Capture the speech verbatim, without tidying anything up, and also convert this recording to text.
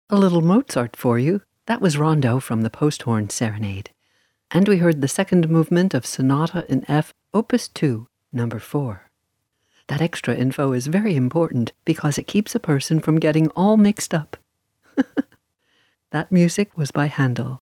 A little Mozart for you. That was Rondo from the Posthorn Serenade. And we heard the second movement of Sonata in F, Opus two, number four. That extra info is very important because it keeps a person from getting all mixed up. That music was by Handel,